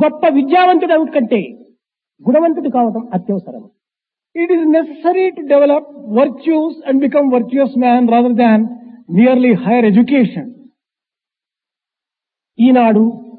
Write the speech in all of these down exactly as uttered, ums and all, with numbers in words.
గొప్ప విద్యావంతుడు అవుట కంటే గుణవంతుడు కావడం అత్యవసరం. It is necessary to develop virtues and become virtuous man rather than merely higher education. ఈనాడు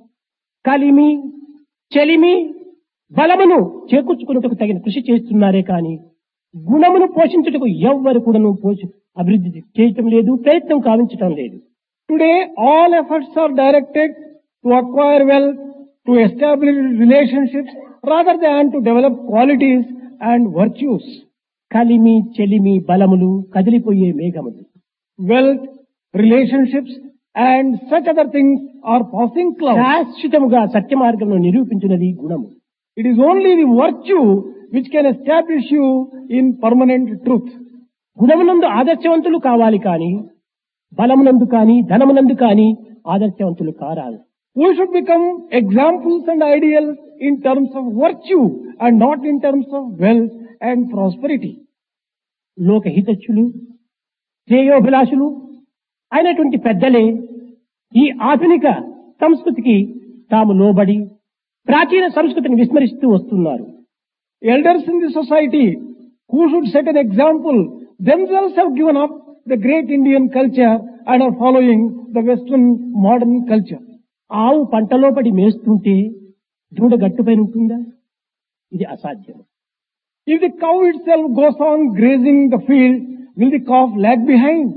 కలిమి చెలిమి బలమును చేకూర్చుకున్నట్టుకు తగిన కృషి చేస్తున్నారే కానీ గుణమును పోషించుటకు ఎవ్వరు కూడాను పోషి అభివృద్ధి చేయటం లేదు, ప్రయత్నం కావించటం లేదు. Today, all efforts are directed to acquire wealth, to establish relationships, rather than to develop qualities and virtues. కలిమి చెలిమి బలములు కదిలిపోయే మేఘములు. Wealth, relationships, and such other things are passing clouds. శాశ్వతముగా సత్య మార్గంలో నిరూపించినది గుణము. It is only the virtue which can establish you in permanent truth. గుణమునందు ఆదర్శవంతులు కావాలి కానీ బలమునందు కానీ ధనమునందు కానీ ఆదర్శవంతులు కారాదు. We should become examples and ideals in terms of virtue and not in terms of wealth and prosperity. లోకహితచ్చులు శ్రేయోభిలాషులు అయినటువంటి పెద్దలే ఈ ఆధునిక సంస్కృతికి తాము లోబడి ప్రాచీన సంస్కృతిని విస్మరిస్తూ వస్తున్నారు. Elders in the society who should set an example themselves have given up the great Indian culture and are following the Western modern culture. ఆవు పంటలో పడి మేస్తుంటే దూడ గట్టుపైన ఉంటుందా? ఇది అసాధ్యం. If the cow itself goes on grazing the field, will the calf lag behind?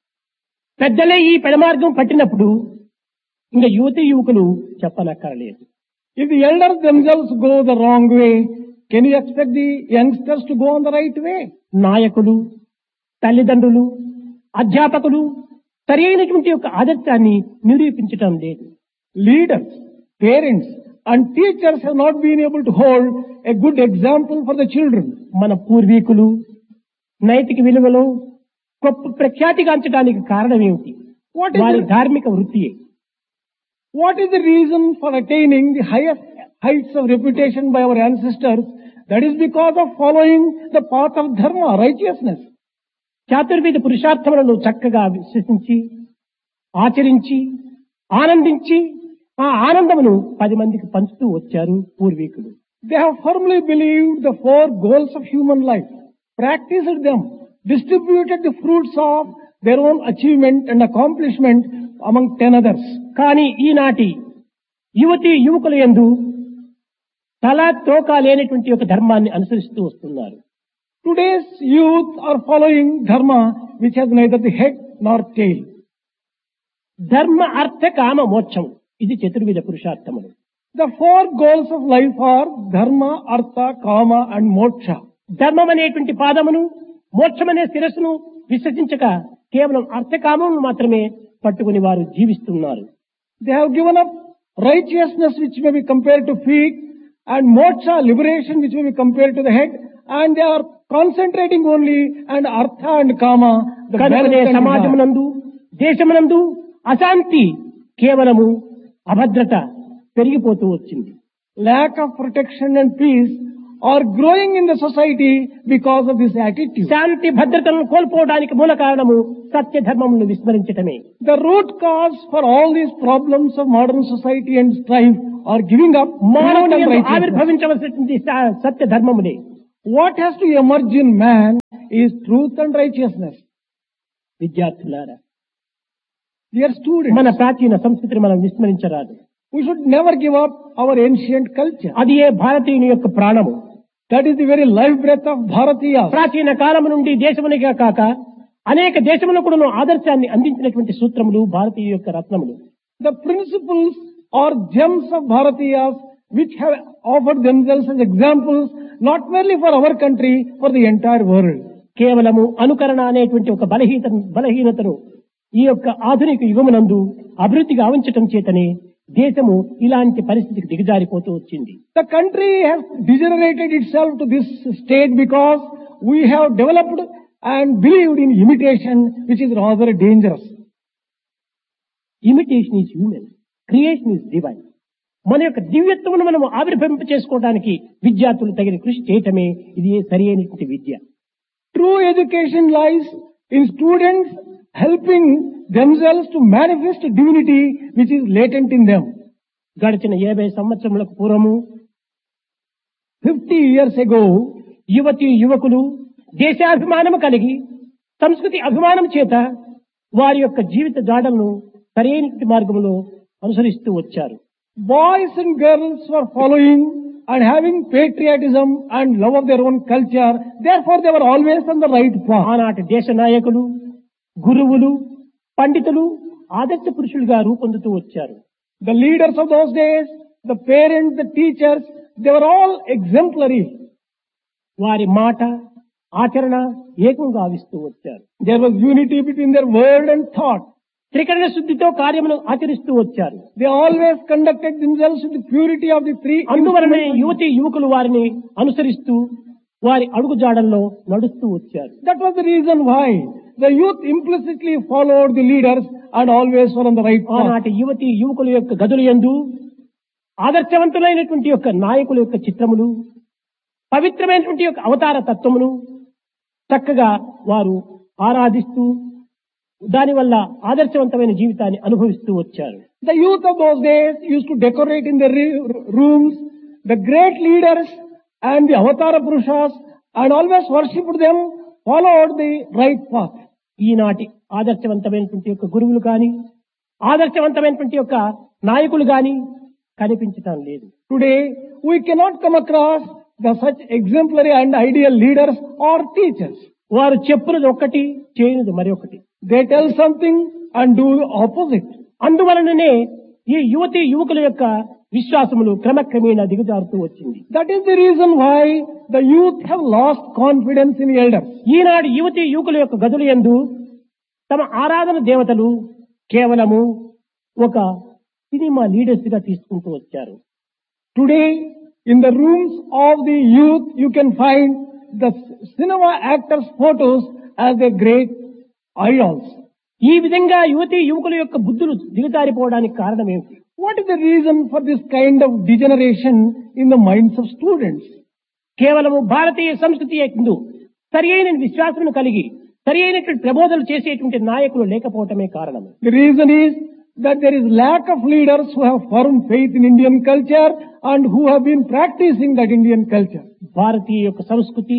పెద్దలే ఈ పెడమార్గం పట్టినప్పుడు ఇంకా యువతి యువకులు చెప్పనక్కరలేదు. If the elders themselves go the wrong way, can you expect the youngsters to go on the right way? నాయకులు, తల్లిదండ్రులు, అధ్యాపకులు సరి అయినటువంటి యొక్క ఆదర్శాన్ని నిరూపించటం లేదు. Leaders, parents and teachers have not been able to hold a good example for the children. మన పూర్వీకులు నైతిక విలువలో గొప్ప ప్రఖ్యాతిగాంచడానికి కారణం ఏమిటి? What is వారి the, ధార్మిక వృత్తియే. what is the reason for attaining the highest heights of reputation by our ancestors? That is because of following the path of dharma, righteousness. చాతుర్వేద పురుషార్థములను చక్కగా విశ్వసించి ఆచరించి ఆనందించి ఆ ఆనందమును పది మందికి పంచుతూ వచ్చారు పూర్వీకులు. They have firmly believed the four goals of human life, practiced them, distributed the fruits of their own achievement and accomplishment among ten others. కానీ ఈనాటి యువతి యువకుల యందు తల తోక లేనటువంటి ఒక ధర్మాన్ని అనుసరిస్తూ వస్తున్నారు. Today's youth are following dharma which has neither the head nor tail. ధర్మ అర్థ కామ మోక్షం ఇది చతుర్విధ పురుషార్థములు. The four goals of life are dharma, artha, kama and moksha. ధర్మం అనేటువంటి పాదమును మోక్షం అనే శిరస్సును విశ్వసించక కేవలం అర్థకామమును మాత్రమే పట్టుకుని వారు జీవిస్తున్నారు. They have given up righteousness which may be compared to feet and moksha, liberation which may be compared to the head, and they are concentrating only on artha and kama. The కనుకనే wealth and సమాజమునందు దేశమునందు అశాంతి కేవలము అభద్రత పెరిగిపోతూ వచ్చింది. lack of protection and peace are growing in the society because of this attitude. శాంతి భద్రతలను కోల్పోవడానికి మూల కారణము సత్య ధర్మమును విస్మరించటమే. The root cause for all these problems of modern society and strife are giving up మానవుని truth and యందు righteousness. ఆవిర్భవించవలసినటువంటి స- సత్య ధర్మమునే. What has to emerge in man is truth and righteousness. విద్యార్థులారా, Dear students, మన ప్రాచీన సంస్కృతిని మనం విస్మరించరాదు. we should never give up our ancient culture. అది ఏ భారతీయుని యొక్క ప్రాణము. That is the very life breath of Bharatiya. ప్రాచీన కాలము నుండి దేశమునిగా కాక అనేక దేశములకు ఆదర్శాన్ని అందించినటువంటి సూత్రములు భారతీయ యొక్క రత్నములు. The principles or gems of Bharatiyas which have offered themselves as examples not merely for our country, for the entire world. కేవలము అనుకరణ అనేటువంటి ఒక బలహీన బలహీనతను ఈ యొక్క ఆధునిక యుగమునందు అభివృద్ధి గావించటం చేతనే దేశము ఇలాంటి పరిస్థితికి దిగజారిపోతూ వచ్చింది. The country has degenerated itself to this state because we have developed and believed in imitation, which is rather dangerous. Imitation is human, creation is divine. మన యొక్క దివ్యత్వమును మనం ఆవిర్భవింప చేసుకోవడానికి విద్యార్థులు తగిన కృషి చేయటమే ఇది సరి అయినటువంటి విద్య. True education lies in students helping themselves to manifest divinity which is latent in them. గడిచిన యాభై సంవత్సరములకు పూర్వము fifty years ago, యువతి యువకులు దేశాభిమానము కలిగి సంస్కృతి అభిమానం చేత వారి యొక్క జీవిత జాడలను సరైన మార్గంలో అనుసరిస్తూ వచ్చారు. boys and girls were following and having patriotism and love of their own culture. Therefore, they were always on the right path. ఆనాటి దేశ నాయకులు, గురువులు, పండితులు ఆదర్శ పురుషులుగా రూపొందుతూ వచ్చారు. The leaders of those days, the parents, the teachers, they were all exemplary. వారి మాట ఆచరణ ఏకంగా ఆవిస్తూ వచ్చారు. There was unity between their word and thought. త్రికరణ శుద్ధితో కార్యమును ఆచరిస్తూ వచ్చారు. They always conducted themselves with the purity of the three. అందువలనే యువతి యువకులు వారిని అనుసరిస్తూ వారి అడుగుజాడల్లో నడుస్తూ వచ్చారు. That was the reason why the youth implicitly followed the leaders and always were on the right path. ఆనాటి యువతి యువకుల యొక్క గదుల యందు ఆదర్శవంతులైనటువంటి యొక్క నాయకుల యొక్క చిత్రములు, పవిత్రమైనటువంటి యొక్క అవతార తత్వమును చక్కగా వారు ఆరాధిస్తూ దానివల్ల ఆదర్శవంతమైన జీవితాన్ని అనుభవిస్తూ వచ్చారు. The youth of those days used to decorate in their re- rooms the great leaders and the avatara purushas and always worshipped them, followed the right path. ఈనాటి ఆదర్శవంతమైనటువంటి యొక్క గురువులు కానీ ఆదర్శవంతమైనటువంటి యొక్క నాయకులు కానీ కనిపించటం లేదు. Today, we cannot come across the such exemplary and ideal leaders or teachers. వారు చెప్పునది ఒక్కటి, చేయనిది మరొకటి. They tell something and do the opposite. అందువలననే ఈ యువతి యువకుల యొక్క విశ్వాసములు క్రమక్రమేణా దిగజారుతూ వచ్చింది. That is the reason why the youth have lost confidence in elders. ఈనాడు యువతి యువకుల యొక్క గదుల యందు తమ ఆరాధన దేవతలు కేవలము ఒక సినిమా లీడర్స్ గా తీసుకుంటూ వచ్చారు. Today, in the rooms of the youth, you can find the cinema actors' photos as their great idols. ఈ విధంగా యువతి యువకుల యొక్క బుద్ధులు దిగజారిపోవడానికి కారణం ఏమిటి? What is the reason for this kind of degeneration in the minds of students? కేవలము భారతీయ సంస్కృతి యందు సరి అయిన విశ్వాసమును కలిగి సరి అయినటువంటి ప్రబోధనలు చేసేటువంటి నాయకులు లేకపోవటమే కారణం. The reason is that there is lack of leaders who have firm faith in Indian culture and who have been practicing that Indian culture. భారతీయ యొక్క సంస్కృతి,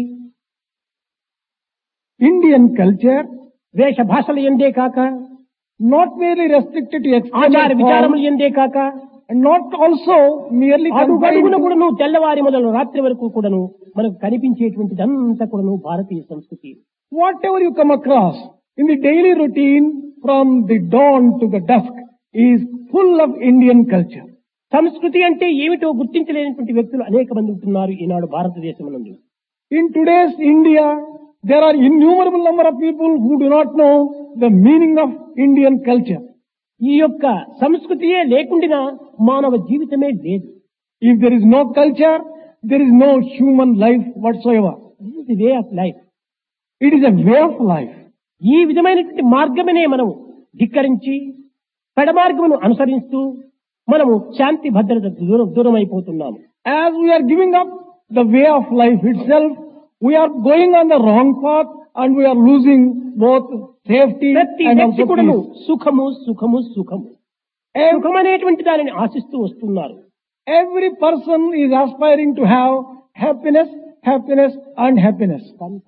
Indian culture, వేష భాషల ఎందే కాక, not merely restricted to ఆచార external విచారముల forms, ఎందే కాక, and not also merely అడుగడుగున confined కూడాను తెల్లవారి మొదలు రాత్రి వరకు కూడాను మనకు కనిపించేటువంటిదంతా కూడాను భారతీయ సంస్కృతి. whatever you come across in the daily routine from the dawn to the dusk is full of Indian culture. సంస్కృతి అంటే ఏమిటో గుర్తించలేనటువంటి వ్యక్తులు అనేక మంది ఉంటున్నారు ఈనాడు భారతదేశం నందు. In today's India, there are innumerable number of people who do not know the meaning of Indian culture. ఈ యొక్క సంస్కృతియే లేకుండా మానవ జీవితమే లేదు. If there is no culture, there is no human life whatsoever. This is the way of life. It is a way of life. ఈ విధమైనటువంటి మార్గమనే మనం ధిక్కరించి పెడమార్గమును అనుసరిస్తూ మనము శాంతి భద్రత దూరం దూరం అయిపోతున్నాము. As we are giving up the way of life itself, we are going on the wrong path and we are losing both safety ప్రతి and వ్యక్తి also కూడాను peace. సుఖము సుఖము సుఖము Ev- సుఖం అనేటువంటి దానిని ఆశిస్తూ వస్తున్నారు. Every person is aspiring to have happiness, happiness and happiness.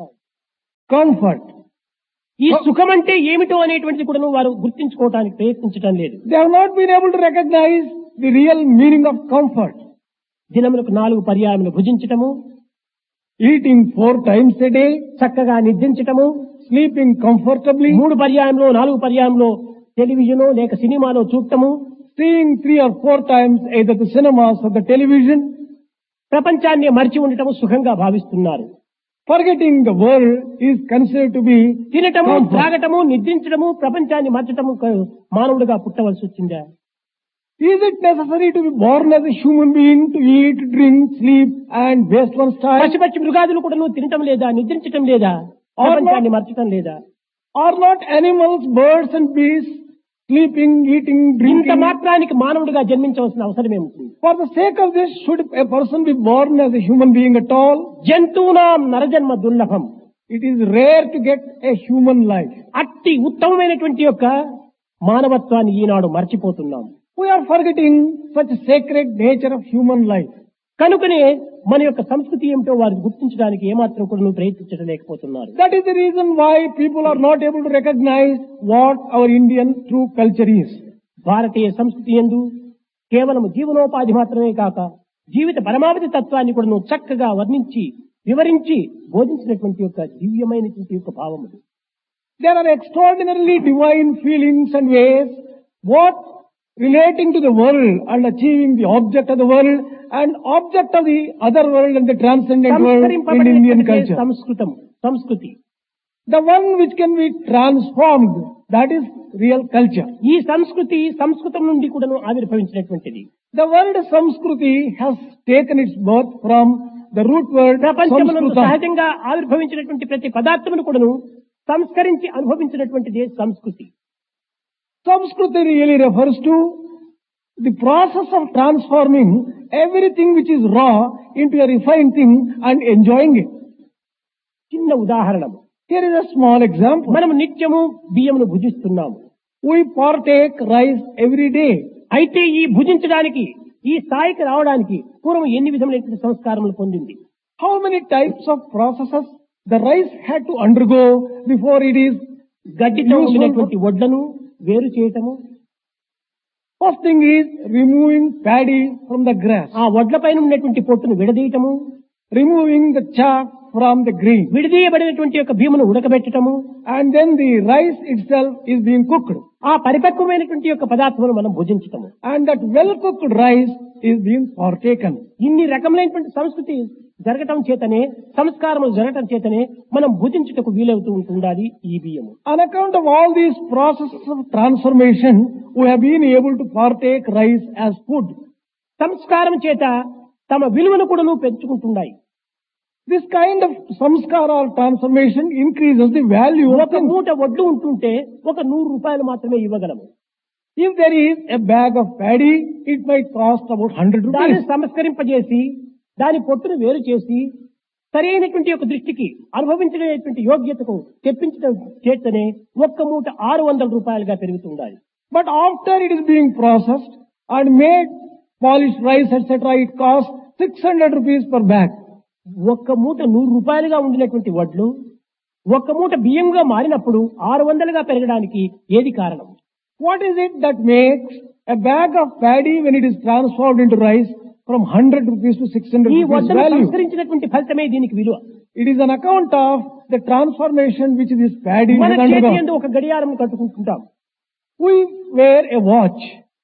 Comfort. ఈ సుఖం అంటే ఏమిటో అనేటువంటిది కూడా వారు గుర్తించుకోవడానికి ప్రయత్నించడం లేదు. They have not been able to recognize the real meaning of comfort. దినములకు నాలుగు పర్యాయములు భుజించటము, Eating four times a day, చక్కగా నిద్రించటము, sleeping comfortably, మూడు పర్యాయంలో నాలుగు పర్యాయంలో టెలివిజన్ లేక సినిమాలో చూడటము, seeing three or four times either the cinemas or the television, ప్రపంచాన్ని మరిచి ఉండటము సుఖంగా భావిస్తున్నారు. forgetting the world is considered to be తినటము, comfort. త్రాగటము, నిద్రించడము, ప్రపంచాన్ని మర్చటము క- మానవుడిగా పుట్టవలసి వచ్చిందా? Is it necessary to be born as a human being to eat, drink, sleep and waste one's time? పశు పక్షి మృగాదులు కూడా నువ్వు తినటం లేదా, నిద్రించటం లేదా, ప్రపంచాన్ని మర్చటం లేదా? Are not animals, birds and beasts sleeping, eating, ఇంత drinking? మాత్రానికి మానవుడిగా జన్మించవలసిన అవసరం ఏముంటుంది? For the sake of this, should a person be born as a human being at all? జంతువునాం నరజన్మ దుర్లభం. It is rare to get a human life. అట్టి ఉత్తమమైనటువంటి యొక్క మానవత్వాన్ని ఈనాడు మర్చిపోతున్నాం. We are forgetting such sacred nature of human life. కనుకనే మన యొక్క సంస్కృతి ఏమిటో వారు గుర్తించడానికి ఏమాత్రం కూడా నువ్వు ప్రయత్నించడం లేకపోతున్నారు. That is the reason why people are not able to recognize what our Indian true culture is. భారతీయ సంస్కృతి యందు కేవలం జీవనోపాధి మాత్రమే కాక జీవిత పరమావధి తత్వాన్ని కూడా నువ్వు చక్కగా వర్ణించి వివరించి బోధించినటువంటి యొక్క దివ్యమైనటువంటి యొక్క భావములు. There are extraordinarily divine feelings and ways, what relating to the world and achieving the object of the world and object of the other world and the transcendent world in Indian culture. సంస్కృతం సంస్కృతి The one which can be transformed, that is real culture. ఈ సంస్కృతి సంస్కృతం నుండి కూడాను ఆవిర్భవించినటువంటిది. The word Samskruti has taken its birth from the root word ప్రపంచంలో Samskrutam. సహజంగా ఆవిర్భవించినటువంటి ప్రతి పదార్థమును కూడాను సంస్కరించి అనుభవించినటువంటిదే సంస్కృతి. Samskruti really refers to the process of transforming everything which is raw into a refined thing and enjoying it. చిన్న ఉదాహరణము. Here is a small example. మనం నిత్యము బియ్యమును భుజిస్తున్నాము. We partake rice every day. అయితే ఈ భుజించడానికి ఈ స్థాయికి రావడానికి పూర్వం ఎన్ని విధములైన సంస్కారములు పొందింది. How many types of processes the rice had to undergo before it is గడ్డితో useful? ఉన్నటువంటి వడ్లను వేరు చేయటము, First thing is removing paddy from the grass, ఆ వడ్ల పైన ఉన్నటువంటి పొట్టును విడదీయటము, removing the chaff from the grain, విడదీయబడినటువంటి యొక్క భీమును ఉడకబెట్టటము, and then the rice itself is being cooked, ఆ పరిపక్వమైనటువంటి యొక్క పదార్థమును మనం భుజించటము. and that well cooked rice is being partaken. ఇన్ని రకములైనటువంటి సంస్కృతి జరగటం చేతనే సంస్కారములు జరగటం చేతనే మనం భుజించుటకు వీలవుతూ ఉంటుండాలి ఈ బియ్యము. On account of all these processes of transformation, we have been able to partake rice as food. సంస్కారం చేత తమ విలువను కూడా పెంచుకుంటున్నాయి. This kind of samskara or transformation increases the value of ఒక things. మూట వడ్లు ఉంటుంటే ఒక నూరు రూపాయలు మాత్రమే ఇవ్వగలము. If there is a bag of paddy, it might cost about one hundred దాన్ని rupees. సంస్కరింపజేసి దాని పొట్టును వేరు చేసి సరైనటువంటి యొక్క దృష్టికి అనుభవించలేటువంటి యోగ్యతకు తెప్పించడం చేతనే ఒక్క మూట ఆరు వందల రూపాయలుగా పెరుగుతుండాలి. But after it is being processed and made polished rice, et cetera, it costs six hundred rupees per bag. ఒక్క మూట నూరు రూపాయలుగా ఉండినటువంటి వడ్లు ఒక్క మూట బియ్యంగా మారినప్పుడు ఆరు వందలుగా పెరగడానికి ఏది కారణం? What is it that makes a bag of paddy, when it is transformed into rice, from one hundred rupees to six hundred ఈ rupees వడ్లను value? సంస్కరించినటువంటి ఫలితమే దీనికి విలువ. It is on account of the transformation which this paddy మన has చేతి undergone. యందు ఒక గడియారం కట్టుకుంటుంటాం. We wear a watch.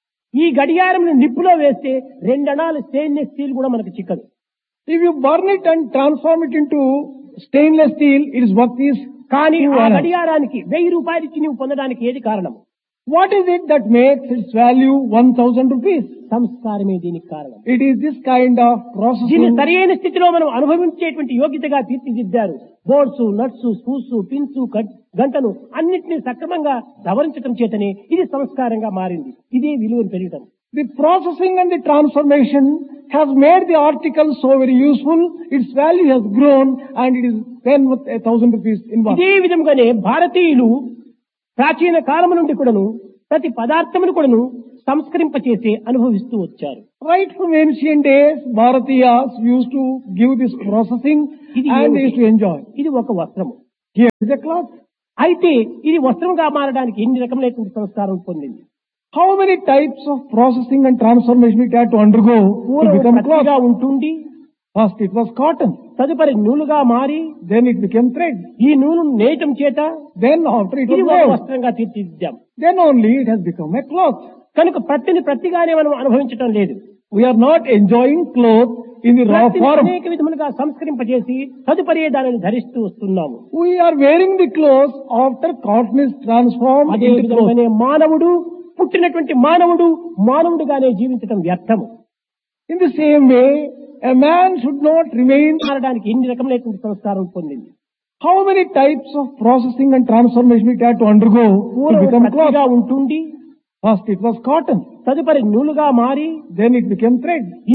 ఈ గడియారం నిప్పులో వేస్తే రెండణాలు స్టెయిన్లెస్ స్టీల్ కూడా మనకు చిక్కదు. If you burn it and transform it into stainless steel, its worth is కానీ two ఆ annas. గడియారానికి వెయ్యి రూపాయలు ఇచ్చి నువ్వు పొందడానికి ఏది కారణం? What is it that makes its value one thousand rupees? సంస్కారమే దీనికి కారణం. It is this kind of దీన్ని processing. సరైన స్థితిలో మనం అనుభవించేటువంటి యోగ్యతగా తీర్చిదిద్దారు. బోర్డ్స్, నట్స్, స్పూస్, పిన్స్, గంటను అన్నింటినీ సక్రమంగా సవరించడం చేతనే ఇది సంస్కారంగా మారింది. ఇదే విలువను పెరగడం. The processing and the transformation has made the article so very useful. Its value has grown and it is then worth a thousand rupees in one. ఇదే విధంగానే భారతీయులు ప్రాచీన కాలం నుండి కూడాను ప్రతి పదార్థమును కూడాను సంస్కరింపచేసి అనుభవిస్తూ వచ్చారు. Right from ancient days, Bharatiyas used to give this processing and they used to enjoy. ఇది ఒక వస్త్రము. Here is a cloth. అయితే ఇది వస్త్రంగా మారడానికి ఎన్ని రకములైనటువంటి సంస్కారం పొందింది. How many types of processing and transformation it had to undergo to పూర్వం become పత్తిగా cloth? ఉంటుండి First it was cotton, తదుపరి నూలుగా మారి then it became thread, ఈ నూలు నేయటం చేత then after it ఇది was ఒక woven, వస్త్రంగా తీర్చిదిద్దాం. then only it has become a cloth. కనుక ప్రతిని ప్రతిగానే మనం అనుభవించడం లేదు. We are not enjoying cloth in the raw ప్రతిని form. అనేక విధములుగా సంస్కరింపజేసి తదుపరి దానిని ధరిస్తూ వస్తున్నాము. We are wearing the clothes after cotton is transformed అదే into cloth. విధంగానే మానవుడు పుట్టినటువంటి మానవుడు మానవుడుగానే జీవించడం వ్యర్థము. In the same way, a man should not remain. మారడానికి ఎన్ని రకములైనటువంటి సంస్కారం పొందింది. How many types of processing and transformation it had to undergo to పూర్వం become పత్తిగా cloth? ఉంటుండి First it was cotton, తదుపరి నూలుగా మారి then it became thread,